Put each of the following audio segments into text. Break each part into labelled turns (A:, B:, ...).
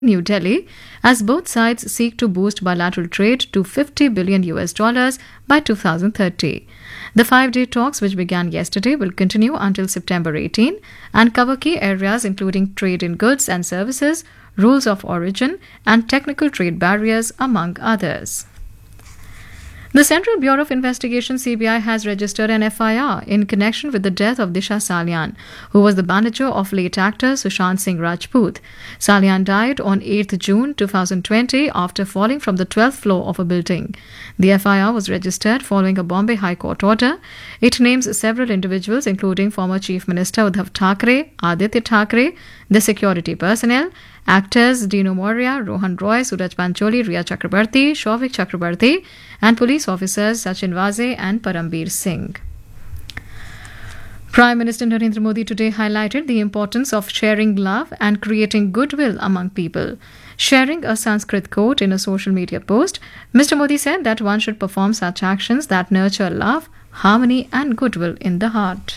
A: New Delhi as both sides seek to boost bilateral trade to 50 billion US dollars by 2030. The 5-day talks, which began yesterday, will continue until September 18 and cover key areas including trade in goods and services, rules of origin, and technical trade barriers, among others. The Central Bureau of Investigation (CBI) has registered an FIR in connection with the death of Disha Salian, who was the manager of late actor Sushant Singh Rajput. Salian died on 8th June 2020 after falling from the 12th floor of a building. The FIR was registered following a Bombay High Court order. It names several individuals, including former Chief Minister Uddhav Thackeray, Aditya Thackeray, the security personnel, actors Dino Moria, Rohan Roy, Suraj Pancholi, Riya Chakrabarti, Shovik Chakrabarti, and police officers Sachin Vaze and Parambir Singh. Prime Minister Narendra Modi today highlighted the importance of sharing love and creating goodwill among people. Sharing a Sanskrit quote in a social media post, Mr. Modi said that one should perform such actions that nurture love, harmony, and goodwill in the heart.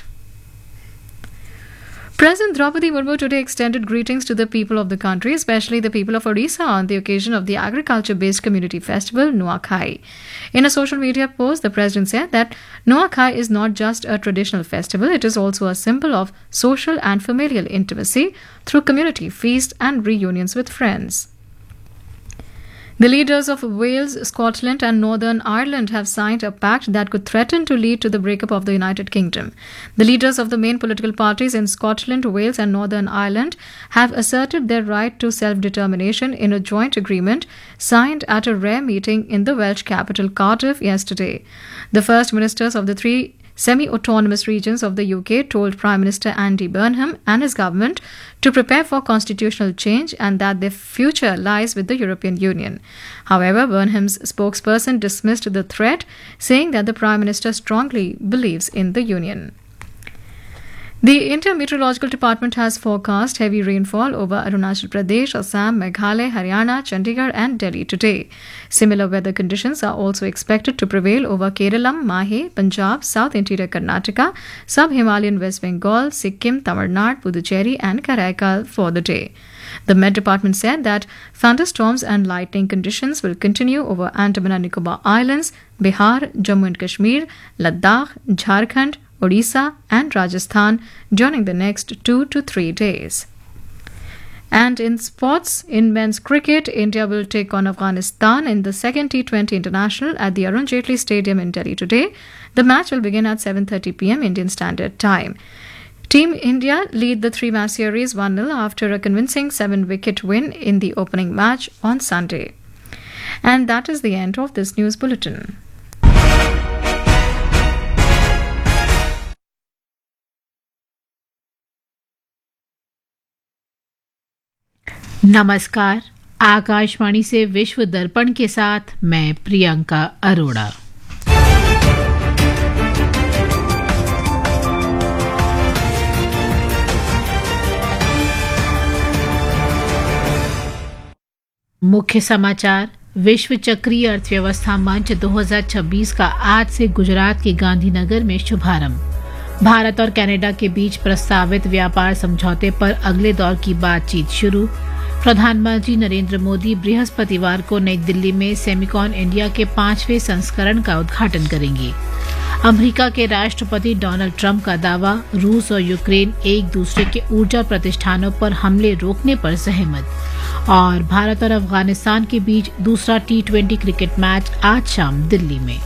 A: President Draupadi Murmu today extended greetings to the people of the country, especially the people of Odisha, on the occasion of the agriculture-based community festival, Nuakhai. In a social media post, the president said that Nuakhai is not just a traditional festival, it is also a symbol of social and familial intimacy through community feasts and reunions with friends. The leaders of Wales, Scotland and Northern Ireland have signed a pact that could threaten to lead to the breakup of the United Kingdom. The leaders of the main political parties in Scotland, Wales and Northern Ireland have asserted their right to self-determination in a joint agreement signed at a rare meeting in the Welsh capital Cardiff yesterday. The first ministers of the three semi-autonomous regions of the UK told Prime Minister Andy Burnham and his government to prepare for constitutional change and that their future lies with the European Union. However, Burnham's spokesperson dismissed the threat, saying that the Prime Minister strongly believes in the Union. The Indian Meteorological Department has forecast heavy rainfall over Arunachal Pradesh, Assam, Meghalaya, Haryana, Chandigarh and Delhi today. Similar weather conditions are also expected to prevail over Kerala, Mahe, Punjab, South Interior Karnataka, Sub-Himalayan West Bengal, Sikkim, Tamil Nadu, Puducherry and Karaikal for the day. The Met Department said that thunderstorms and lightning conditions will continue over Andaman and Nicobar Islands, Bihar, Jammu and Kashmir, Ladakh, Jharkhand, Odisha and Rajasthan during the next 2 to 3 days. And in sports, in men's cricket, India will take on Afghanistan in the second T20 International at the Arun Jaitley Stadium in Delhi today. The match will begin at 7:30 p.m. Indian Standard Time. Team India lead the three-match series 1-0 after a convincing 7-wicket win in the opening match on Sunday. And that is the end of this news bulletin.
B: नमस्कार, आकाशवाणी से विश्व दर्पण के साथ मैं प्रियंका अरोड़ा। मुख्य समाचार। विश्व चक्रीय अर्थव्यवस्था मंच 2026 का आज से गुजरात के गांधीनगर में शुभारंभ। भारत और कनाडा के बीच प्रस्तावित व्यापार समझौते पर अगले दौर की बातचीत शुरू। प्रधानमंत्री नरेंद्र मोदी बृहस्पतिवार को नई दिल्ली में सेमिकॉन इंडिया के 5वें संस्करण का उद्घाटन करेंगे। अमेरिका के राष्ट्रपति डोनाल्ड ट्रंप का दावा, रूस और यूक्रेन एक दूसरे के ऊर्जा प्रतिष्ठानों पर हमले रोकने पर सहमत। और भारत और अफगानिस्तान के बीच दूसरा T20 क्रिकेट मैच आज शाम दिल्ली में।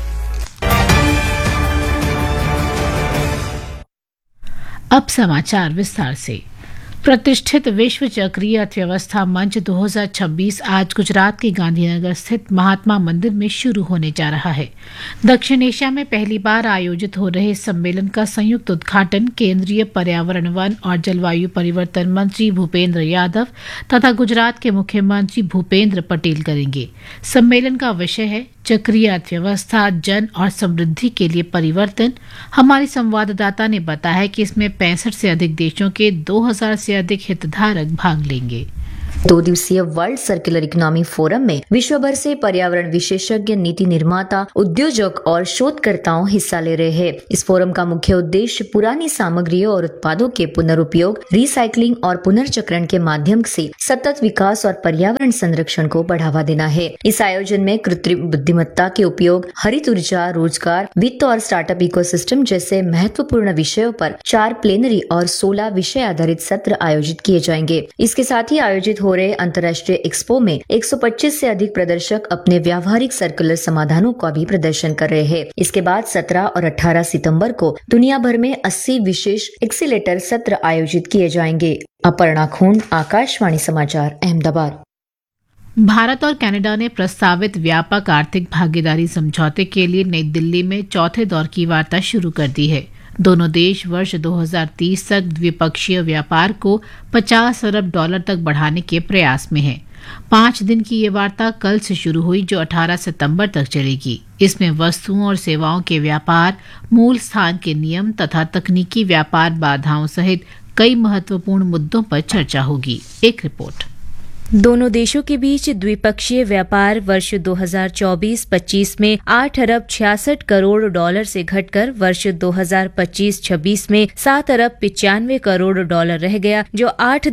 B: अब समाचार विस्तार से। प्रतिष्ठित विश्व चक्रीय अर्थव्यवस्था मंच 2026 आज गुजरात के गांधीनगर स्थित महात्मा मंदिर में शुरू होने जा रहा है। दक्षिण एशिया में पहली बार आयोजित हो रहे इस सम्मेलन का संयुक्त उद्घाटन केंद्रीय पर्यावरण, वन और जलवायु परिवर्तन मंत्री भूपेंद्र यादव तथा गुजरात के मुख्यमंत्री भूपेंद्र पटेल करेंगे। सम्मेलन का विषय है चक्रीय अर्थव्यवस्था, जन और समृद्धि के लिए परिवर्तन। हमारी संवाददाता ने बताया कि इसमें 65 से अधिक देशों के 2000 से अधिक हितधारक भाग लेंगे।
C: 2 दिवसीय वर्ल्ड सर्कुलर इकोनॉमी फोरम में विश्व भर से पर्यावरण विशेषज्ञ, नीति निर्माता, उद्योजक और शोधकर्ताओं हिस्सा ले रहे हैं। इस फोरम का मुख्य उद्देश्य पुरानी सामग्रियों और उत्पादों के पुनरुपयोग, रिसाइकलिंग और पुनर्चक्रण के माध्यम से सतत विकास और पर्यावरण संरक्षण को बढ़ावा देना है। इस आयोजन में कृत्रिम बुद्धिमत्ता के उपयोग, हरित ऊर्जा, रोजगार, वित्त और स्टार्टअप इकोसिस्टम जैसे महत्वपूर्ण विषयों पर 4 प्लेनरी और 16 विषय आधारित सत्र आयोजित किए जाएंगे। इसके साथ ही आयोजित हो रहे अंतर्राष्ट्रीय एक्सपो में 125 से अधिक प्रदर्शक अपने व्यावहारिक सर्कुलर समाधानों का भी प्रदर्शन कर रहे हैं। इसके बाद 17 और 18 सितंबर को दुनिया भर में 80 विशेष एक्सीलेटर सत्र आयोजित किए जाएंगे। अपर्णा खून, आकाशवाणी समाचार, अहमदाबाद।
B: भारत और कनाडा ने प्रस्तावित व्यापक आर्थिक भागीदारी समझौते के लिए नई दिल्ली में चौथे दौर की वार्ता शुरू कर दी है। दोनों देश वर्ष 2030 तक द्विपक्षीय व्यापार को $50 अरब तक बढ़ाने के प्रयास में हैं। 5 दिन की ये वार्ता कल से शुरू हुई, जो 18 सितंबर तक चलेगी। इसमें वस्तुओं और सेवाओं के व्यापार, मूल स्थान के नियम तथा तकनीकी व्यापार बाधाओं सहित कई महत्वपूर्ण मुद्दों पर चर्चा होगी। एक रिपोर्ट।
D: दोनों देशों के बीच द्विपक्षीय व्यापार वर्ष 2024-25 में $8 अरब 66 करोड़ से घटकर वर्ष 2025-26 में $7 अरब 95 करोड़ रह गया, जो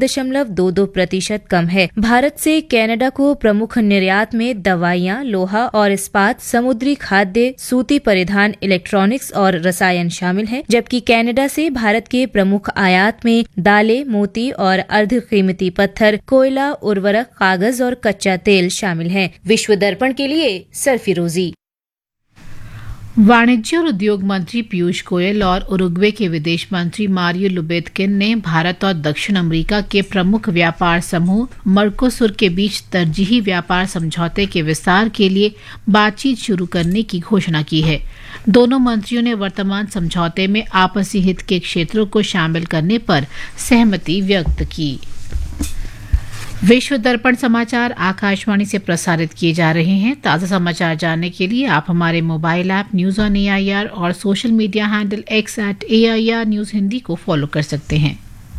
D: 8.22% कम है। भारत से कनाडा को प्रमुख निर्यात में दवाइयां, लोहा और इस्पात, समुद्री खाद्य, सूती परिधान, इलेक्ट्रॉनिक्स और रसायन शामिल हैं, जबकि कनाडा से भारत के प्रमुख आयात में दालें, मोती और अर्धकीमती पत्थर, कोयला, उर्वरक, कागज और कच्चा तेल शामिल हैं। विश्व दर्पण के लिए सरफिरोजी।
B: वाणिज्य और उद्योग मंत्री पीयूष गोयल और उरुग्वे के विदेश मंत्री मारियो लुबेत्किन ने भारत और दक्षिण अमेरिका के प्रमुख व्यापार समूह मर्कोसुर के बीच तरजीही व्यापार समझौते के विस्तार के लिए बातचीत शुरू करने की घोषणा की है। दोनों मंत्रियों ने वर्तमान समझौते में आपसी हित के क्षेत्रों को शामिल करने पर सहमति व्यक्त की। विश्व दर्पण समाचार आकाशवाणी से प्रसारित किए जा रहे हैं। ताज़ा समाचार जानने के लिए आप हमारे mobile app news on AIR और social media handle X @AIR news Hindi को फॉलो कर सकते हैं।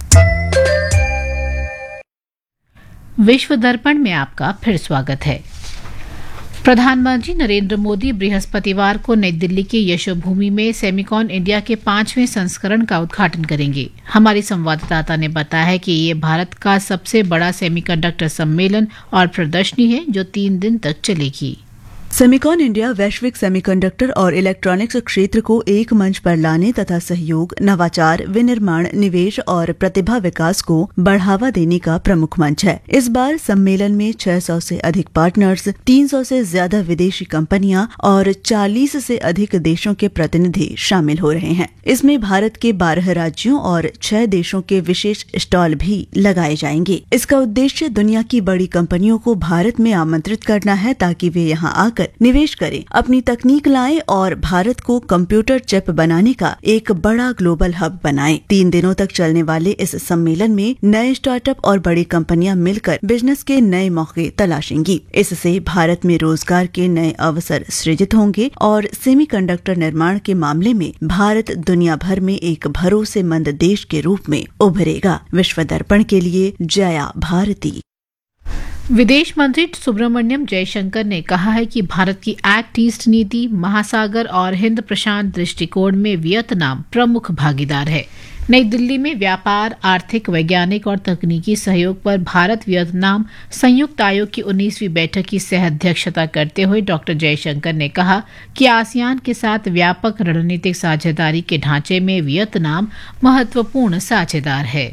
B: विश्व दर्पण में आपका फिर स्वागत है। प्रधानमंत्री नरेंद्र मोदी बृहस्पतिवार को नई दिल्ली के यशोभूमि में सेमिकॉन इंडिया के 5वें संस्करण का उद्घाटन करेंगे। हमारी संवाददाता ने बताया है कि ये भारत का सबसे बड़ा सेमीकंडक्टर सम्मेलन और प्रदर्शनी है, जो 3 दिन तक चलेगी।
E: सेमिकॉन इंडिया वैश्विक सेमीकंडक्टर और इलेक्ट्रॉनिक्स क्षेत्र को एक मंच पर लाने तथा सहयोग, नवाचार, विनिर्माण, निवेश और प्रतिभा विकास को बढ़ावा देने का प्रमुख मंच है। इस बार सम्मेलन में 600 से अधिक पार्टनर्स, 300 से ज्यादा विदेशी कंपनियां और 40 से अधिक देशों के प्रतिनिधि शामिल हो रहे हैं। इसमें भारत के 12 राज्यों और 6 देशों के विशेष स्टॉल भी लगाए जाएंगे। इसका उद्देश्य दुनिया की बड़ी कंपनियों को भारत में आमंत्रित करना है, ताकि वे यहाँ आकर निवेश करें, अपनी तकनीक लाएं और भारत को कंप्यूटर चिप बनाने का एक बड़ा ग्लोबल हब बनाएं। 3 दिनों तक चलने वाले इस सम्मेलन में नए स्टार्टअप और बड़ी कंपनियां मिलकर बिजनेस के नए मौके तलाशेंगी। इससे भारत में रोजगार के नए अवसर सृजित होंगे और सेमीकंडक्टर निर्माण के मामले में भारत दुनिया भर में एक भरोसेमंद देश के रूप में उभरेगा। विश्व दर्पण के लिए जया भारती।
B: विदेश मंत्री सुब्रमण्यम जयशंकर ने कहा है कि भारत की एक्ट ईस्ट नीति, महासागर और हिंद प्रशांत दृष्टिकोण में वियतनाम प्रमुख भागीदार है। नई दिल्ली में व्यापार, आर्थिक, वैज्ञानिक और तकनीकी सहयोग पर भारत वियतनाम संयुक्त आयोग की 19वीं बैठक की सह अध्यक्षता करते हुए डॉक्टर जयशंकर ने कहा कि आसियान के साथ व्यापक रणनीतिक साझेदारी के ढांचे में वियतनाम महत्वपूर्ण साझेदार है।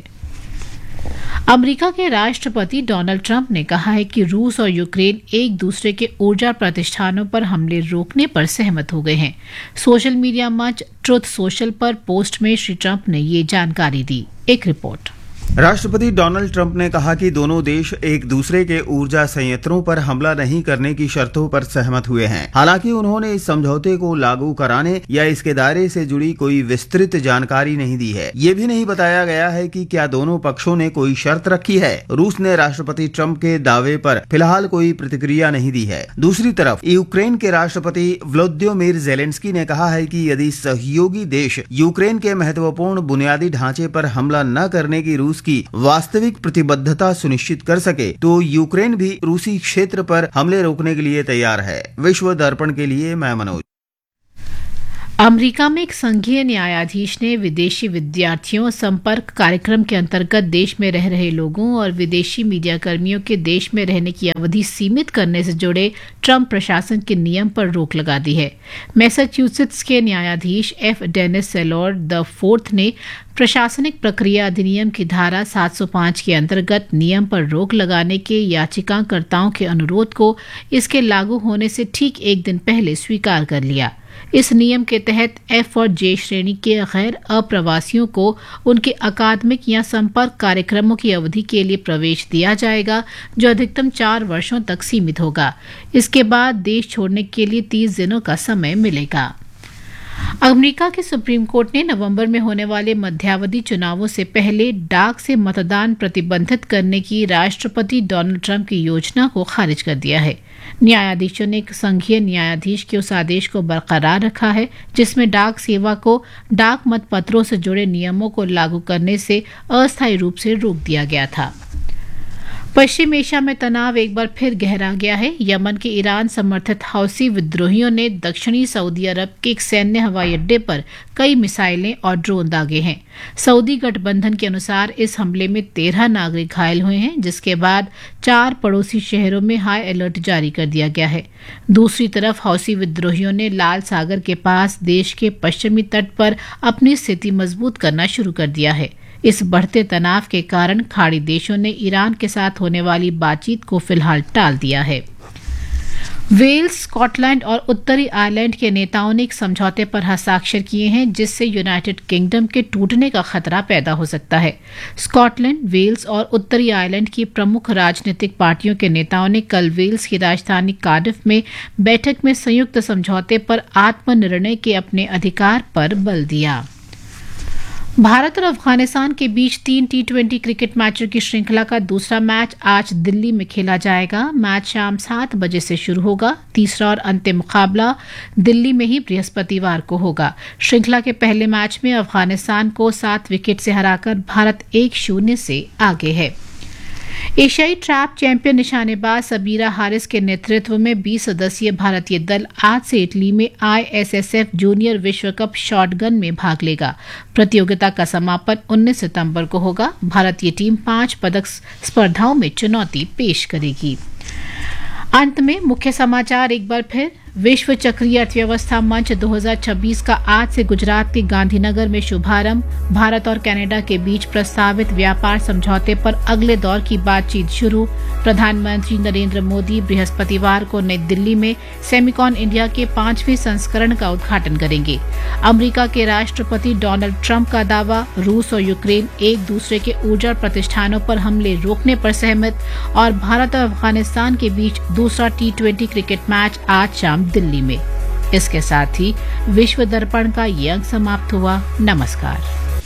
B: अमेरिका के राष्ट्रपति डोनाल्ड ट्रंप ने कहा है कि रूस और यूक्रेन एक दूसरे के ऊर्जा प्रतिष्ठानों पर हमले रोकने पर सहमत हो गए हैं। सोशल मीडिया मंच ट्रुथ सोशल पर पोस्ट में श्री ट्रंप ने ये जानकारी दी। एक रिपोर्ट।
F: राष्ट्रपति डोनाल्ड ट्रंप ने कहा कि दोनों देश एक दूसरे के ऊर्जा संयंत्रों पर हमला नहीं करने की शर्तों पर सहमत हुए हैं। हालांकि उन्होंने इस समझौते को लागू कराने या इसके दायरे से जुड़ी कोई विस्तृत जानकारी नहीं दी है। ये भी नहीं बताया गया है कि क्या दोनों पक्षों ने कोई शर्त रखी है। रूस ने राष्ट्रपति ट्रंप के दावे पर फिलहाल कोई प्रतिक्रिया नहीं दी है। दूसरी तरफ यूक्रेन के राष्ट्रपति व्लोदिमीर ज़ेलेंस्की ने कहा है कि यदि सहयोगी देश यूक्रेन के महत्वपूर्ण बुनियादी ढांचे पर हमला न करने की रूस रूस की वास्तविक प्रतिबद्धता सुनिश्चित कर सके तो यूक्रेन भी रूसी क्षेत्र पर हमले रोकने के लिए तैयार है। विश्व दर्पण के लिए मैं मनोज।
B: अमेरिका में एक संघीय न्यायाधीश ने विदेशी विद्यार्थियों संपर्क कार्यक्रम के अंतर्गत देश में रह रहे लोगों और विदेशी मीडिया कर्मियों के देश में रहने की अवधि सीमित करने से जुड़े ट्रंप प्रशासन के नियम पर रोक लगा दी है। मैसाचुसेट्स के न्यायाधीश F Dennis sailor the fourth ने प्रशासनिक प्रक्रिया अधिनियम की धारा 705 के अंतर्गत नियम पर रोक लगाने के याचिकाकर्ताओं के अनुरोध को इसके लागू होने से ठीक एक दिन पहले स्वीकार कर लिया। इस नियम के तहत एफ और जे श्रेणी के गैर अप्रवासियों को उनके अकादमिक या संपर्क कार्यक्रमों की अवधि के लिए प्रवेश दिया जाएगा, जो अधिकतम 4 वर्षों तक सीमित होगा। इसके बाद देश छोड़ने के लिए 30 दिनों का समय मिलेगा। अमेरिका के सुप्रीम कोर्ट ने नवंबर में होने वाले मध्यावधि चुनावों से पहले डाक से मतदान प्रतिबंधित करने की राष्ट्रपति डोनाल्ड ट्रंप की योजना को खारिज कर दिया है। न्यायाधीशों ने एक संघीय न्यायाधीश के उस आदेश को बरकरार रखा है जिसमें डाक सेवा को डाक मतपत्रों से जुड़े नियमों को लागू करने से अस्थायी रूप से रोक दिया गया था। पश्चिम एशिया में तनाव एक बार फिर गहरा गया है। यमन के ईरान समर्थित हौसी विद्रोहियों ने दक्षिणी सऊदी अरब के एक सैन्य हवाई अड्डे पर कई मिसाइलें और ड्रोन दागे हैं। सऊदी गठबंधन के अनुसार इस हमले में 13 नागरिक घायल हुए हैं, जिसके बाद 4 पड़ोसी शहरों में हाई अलर्ट जारी कर दिया गया है। दूसरी तरफ हौसी विद्रोहियों ने लाल सागर के पास देश के पश्चिमी तट पर अपनी स्थिति मजबूत करना शुरू कर दिया है। इस बढ़ते तनाव के कारण खाड़ी देशों ने ईरान के साथ होने वाली बातचीत को फिलहाल टाल दिया है। वेल्स, स्कॉटलैंड और उत्तरी आयरलैंड के नेताओं ने एक समझौते पर हस्ताक्षर किए हैं जिससे यूनाइटेड किंगडम के टूटने का खतरा पैदा हो सकता है। स्कॉटलैंड, वेल्स और उत्तरी आयरलैंड की प्रमुख राजनीतिक पार्टियों के नेताओं ने कल वेल्स की राजधानी कार्डिफ में बैठक में संयुक्त समझौते पर आत्मनिर्णय के अपने अधिकार पर बल दिया। भारत और अफगानिस्तान के बीच 3 T20 क्रिकेट मैचों की श्रृंखला का दूसरा मैच आज दिल्ली में खेला जाएगा। मैच शाम 7 बजे से शुरू होगा। तीसरा और अंतिम मुकाबला दिल्ली में ही बृहस्पतिवार को होगा। श्रृंखला के पहले मैच में अफगानिस्तान को 7 विकेट से हराकर भारत 1-0 से आगे है। एशियाई ट्रैप चैंपियन निशानेबाज सबीरा हारिस के नेतृत्व में 20 सदस्यीय भारतीय दल आज से इटली में ISSF जूनियर विश्व कप शॉटगन में भाग लेगा। प्रतियोगिता का समापन 19 सितंबर को होगा। भारतीय टीम 5 पदक स्पर्धाओं में चुनौती पेश करेगी। अंत में मुख्य समाचार एक बार फिर। विश्व चक्रीय अर्थव्यवस्था मंच 2026 का आज से गुजरात के गांधीनगर में शुभारंभ। भारत और कनाडा के बीच प्रस्तावित व्यापार समझौते पर अगले दौर की बातचीत शुरू। प्रधानमंत्री नरेंद्र मोदी बृहस्पतिवार को नई दिल्ली में सेमिकॉन इंडिया के 5वें संस्करण का उद्घाटन करेंगे। अमेरिका के राष्ट्रपति डोनाल्ड ट्रंप का दावा, रूस और यूक्रेन एक दूसरे के ऊर्जा प्रतिष्ठानों पर हमले रोकने पर सहमत। और भारत और अफगानिस्तान के बीच दूसरा T20 क्रिकेट मैच आज शाम दिल्ली में। इसके साथ ही विश्व दर्पण का ये अंक समाप्त हुआ। नमस्कार।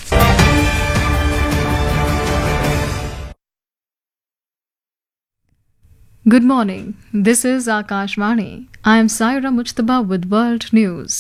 A: Good morning. This is Akashvani. I am Saira Mujtaba with World News.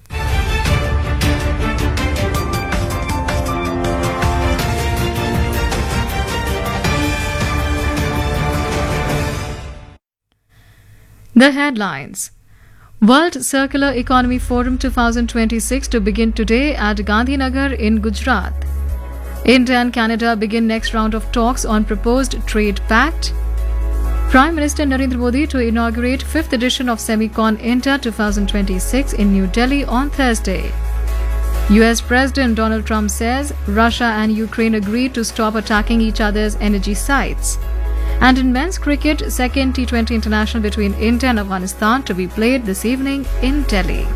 A: The headlines. World Circular Economy Forum 2026 to begin today at Gandhinagar in Gujarat. India and Canada begin next round of talks on proposed trade pact. Prime Minister Narendra Modi to inaugurate 5th edition of Semicon India 2026 in New Delhi on Thursday. US President Donald Trump says Russia and Ukraine agreed to stop attacking each other's energy sites. And in men's cricket, second T20 international between India and Afghanistan to be played this evening in Delhi.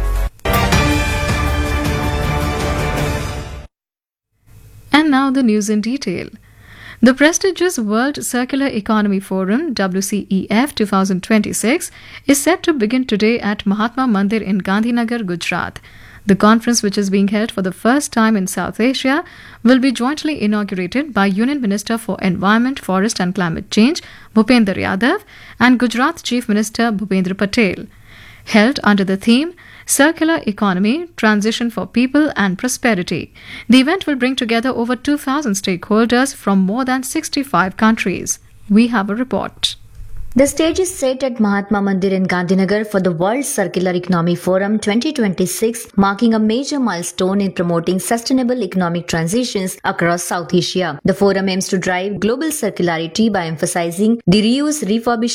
A: And now the news in detail. The prestigious World Circular Economy Forum, WCEF 2026, is set to begin today at Mahatma Mandir in Gandhinagar, Gujarat. The conference, which is being held for the first time in South Asia, will be jointly inaugurated by Union Minister for Environment, Forest and Climate Change, Bhupender Yadav, and Gujarat Chief Minister Bhupendra Patel. Held under the theme, Circular Economy, Transition for People and Prosperity. The event will bring together over 2,000 stakeholders from more than 65 countries. We have a report.
C: The stage is set at Mahatma Mandir in Gandhinagar for the World Circular Economy Forum 2026, marking a major milestone in promoting sustainable economic transitions across South Asia. The forum aims to drive global circularity by emphasizing the reuse, refurbishment,